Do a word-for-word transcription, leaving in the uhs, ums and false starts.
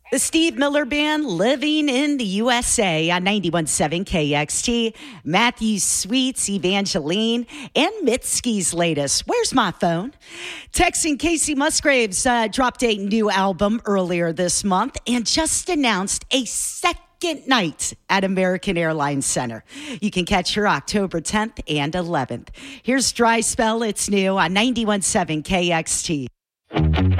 The Steve Miller Band, living in the U S A on ninety-one point seven K X T. Matthew Sweets, Evangeline, and Mitski's latest, Where's My Phone? Texan Casey Musgraves uh, dropped a new album earlier this month and just announced a second night at American Airlines Center. You can catch her October tenth and eleventh. Here's Dry Spell, it's new on ninety-one point seven K X T.